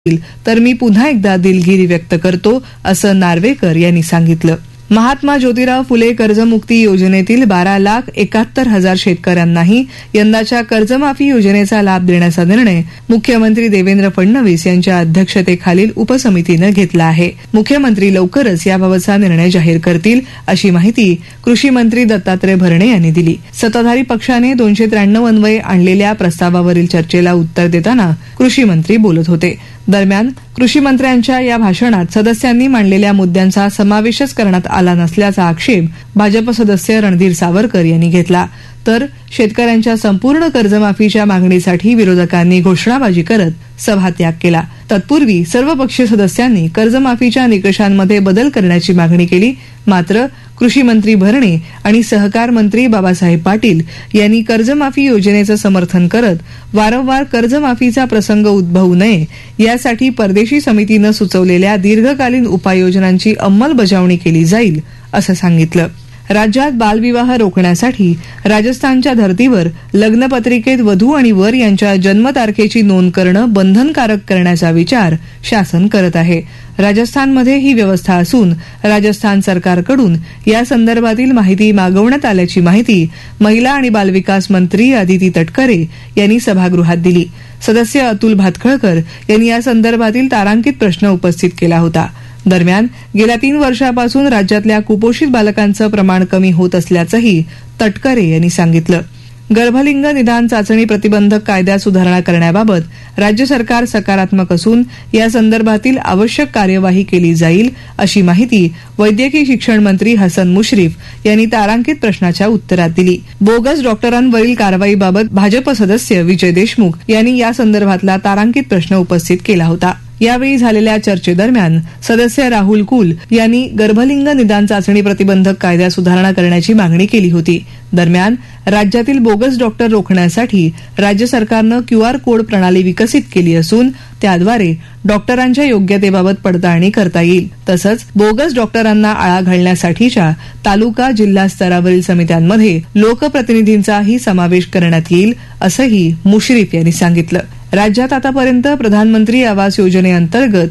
तर मी पुन्हा एकदा दिलगिरी व्यक्त करतो असं नार्वेकर यांनी सांगितलं. महात्मा ज्योतिराव फुले कर्जमुक्ती योजनेतील 12,71,000 शेतकऱ्यांनाही यंदाच्या कर्जमाफी योजनेचा लाभ देण्याचा निर्णय मुख्यमंत्री देवेंद्र फडणवीस यांच्या अध्यक्षतेखालील उपसमितीनं घेतला आहे. मुख्यमंत्री लवकरच याबाबतचा निर्णय जाहीर करतील अशी माहिती कृषी मंत्री दत्तात्रय भरणे यांनी दिली. सत्ताधारी पक्षाने 293 अन्वये आणलेल्या प्रस्तावावरील चर्चेला उत्तर देताना कृषी मंत्री बोलत होते. दरम्यान कृषी मंत्र्यांच्या या भाषणात सदस्यांनी मांडलेल्या मुद्द्यांचा समावेशच करण्यात आला नसल्याचा आक्षेप भाजप सदस्य रणधीर सावरकर यांनी घेतला. तर शेतकऱ्यांच्या संपूर्ण कर्जमाफीच्या मागणीसाठी विरोधकांनी घोषणाबाजी करत सभात्याग केला. तत्पूर्वी सर्वपक्षीय सदस्यांनी कर्जमाफीच्या निकषांमध्ये बदल करण्याची मागणी केली. मात्र कृषी मंत्री भरणे आणि सहकार मंत्री बाबासाहेब पाटील यांनी कर्जमाफी योजनेचं समर्थन करत वारंवार कर्जमाफीचा प्रसंग उद्भवू नये यासाठी परदेशी समितीनं सुचवलेल्या दीर्घकालीन उपाययोजनांची अंमलबजावणी केली जाईल असं सांगितलं. राज्यात बालविवाह रोखण्यासाठी राजस्थानच्या धर्तीवर लग्नपत्रिकेत वधू आणि वर यांच्या जन्मतारखेची नोंद करणं बंधनकारक करण्याचा विचार शासन करत आहे. राजस्थानमध्ये ही व्यवस्था असून राजस्थान सरकारकडून या संदर्भातील माहिती मागवण्यात आल्याची माहिती महिला आणि बालविकास मंत्री अदिती तटकरे यांनी सभागृहात दिली. सदस्य अतुल भातखळकर यांनी या संदर्भातील तारांकित प्रश्न उपस्थित केला होता. दरम्यान गेल्या 3 वर्षापासून राज्यातल्या कुपोषित बालकांचं प्रमाण कमी होत असल्याचंही तटकरे यांनी सांगितलं. गर्भलिंग निदान चाचणी प्रतिबंधक कायद्यात सुधारणा करण्याबाबत राज्य सरकार सकारात्मक असून या संदर्भातील आवश्यक कार्यवाही केली जाईल अशी माहिती वैद्यकीय शिक्षण मंत्री हसन मुश्रीफ यांनी तारांकित प्रश्नाच्या उत्तरात दिली. बोगस डॉक्टरांवरील कारवाईबाबत भाजप सदस्य विजय देशमुख यांनी या संदर्भातला तारांकित प्रश्न उपस्थित केला होता. यावेळी झालेल्या चर्चेदरम्यान सदस्य राहुल कुल यांनी गर्भलिंग निदान चाचणी प्रतिबंधक कायद्यात सुधारणा करण्याची मागणी केली होती. दरम्यान राज्यातील बोगस डॉक्टर रोखण्यासाठी राज्य सरकारनं QR कोड प्रणाली विकसित केली असून त्याद्वारे डॉक्टरांच्या योग्यतेबाबत पडताळणी करता येईल. तसंच बोगस डॉक्टरांना आळा घालण्यासाठीच्या तालुका जिल्हा स्तरावरील समित्यांमध्ये लोकप्रतिनिधींचाही समावेश करण्यात येईल असंही मुश्रीफ यांनी सांगितलं. राज्यात आतापर्यंत प्रधानमंत्री आवास योजनेअंतर्गत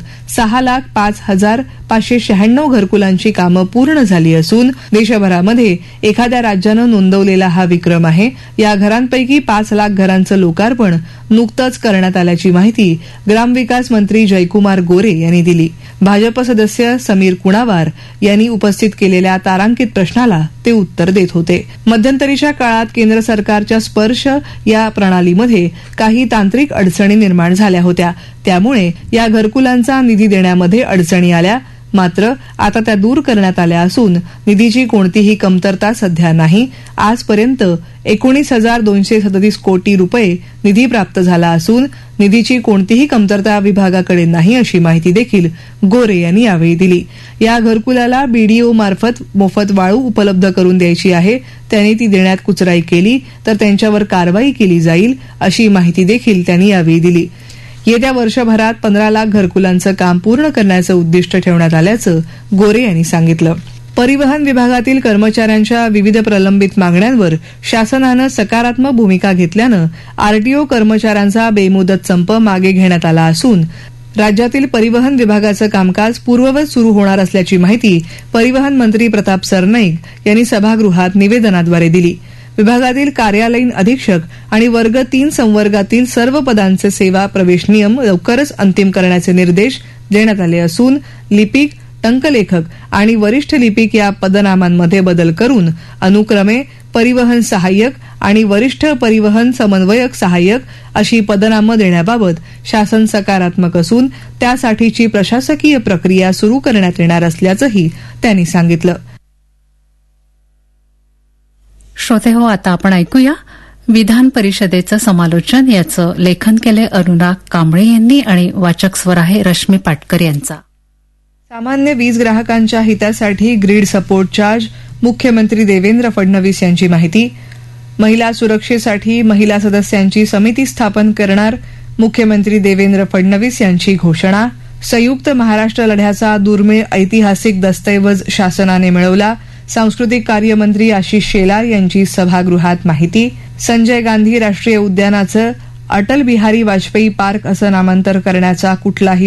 6,05,596 घरकुलांची कामं पूर्ण झाली असून देशभरामध्ये एखाद्या राज्यानं नोंदवलेला हा विक्रम आहे. या घरांपैकी 5 लाख घरांचं लोकार्पण नुकतंच करण्यात आल्याची माहिती ग्रामविकास मंत्री जयकुमार गोरे यांनी दिली. भाजप सदस्य समीर कुणावार यांनी उपस्थित केलेल्या तारांकित प्रश्नाला ते उत्तर देत होते. मध्यंतरीच्या काळात केंद्र सरकारच्या स्पर्श या प्रणालीमध्ये काही तांत्रिक अडचणी निर्माण झाल्या होत्या. त्यामुळे या घरकुलांचा निधी देण्यामध्ये अडचणी आल्या. मात्र आता त्या दूर करण्यात आल्या असून निधीची कोणतीही कमतरता सध्या नाही. आजपर्यंत 19,237 कोटी रुपये निधी प्राप्त झाला असून निधीची कोणतीही कमतरता विभागाकडे नाही अशी माहिती देखील गोरे यांनी यावेळी दिली. या घरकुलाला BDO मार्फत मोफत वाळू उपलब्ध करून द्यायची आहे. त्यांनी ती देण्यात कुचराई केली तर त्यांच्यावर कारवाई केली जाईल अशी माहिती देखील त्यांनी यावेळी दिली. येत्या वर्षभरात 15 लाख घरकुलांचं काम पूर्ण करण्याचं उद्दिष्ट ठेवण्यात आल्याचं गोरे यांनी सांगितलं. परिवहन विभागातील कर्मचाऱ्यांच्या विविध प्रलंबित मागण्यांवर शासनानं सकारात्मक भूमिका घेतल्यानं RTO कर्मचाऱ्यांचा बेमुदत संप मागे घेण्यात आला असून राज्यातील परिवहन विभागाचं कामकाज पूर्ववत सुरू होणार असल्याची माहिती परिवहन मंत्री प्रताप सरनाईक यांनी सभागृहात निवेदनाद्वारे दिली. विभागातील कार्यालयीन अधीक्षक आणि वर्ग 3 संवर्गातील सर्व पदांचे सेवा प्रवेश नियम लवकरच अंतिम करण्याचे निर्देश देण्यात आले असून लिपिक, टंकलेखक आणि वरिष्ठ लिपिक या पदनामांमध्ये बदल करून अनुक्रमे परिवहन सहाय्यक आणि वरिष्ठ परिवहन समन्वयक सहाय्यक अशी पदनामं देण्याबाबत शासन सकारात्मक असून त्यासाठीची प्रशासकीय प्रक्रिया सुरू करण्यात येणार असल्याचंही त्यांनी सांगितलं. श्रोते हो, आता आपण ऐकूया विधान परिषदेचं समालोचन. याचं लेखन केले अनुराग कांबळे यांनी आणि वाचक स्वर आहे रश्मी पाटकर यांचा. सामान्य वीज ग्राहकांच्या हितासाठी ग्रीड सपोर्ट चार्ज, मुख्यमंत्री देवेंद्र फडणवीस यांची माहिती. महिला सुरक्षेसाठी महिला सदस्यांची समिती स्थापन करणार, मुख्यमंत्री देवेंद्र फडणवीस यांची घोषणा. संयुक्त महाराष्ट्र लढ्याचा दुर्मिळ ऐतिहासिक दस्तऐवज शासनाने मिळवला, सांस्कृतिक कार्यमंत्री आशिष शेलार यांची सभागृहात माहिती. संजय गांधी राष्ट्रीय उद्यानाचं अटल बिहारी वाजपेयी पार्क असं नामांतर करण्याचा कुठलाही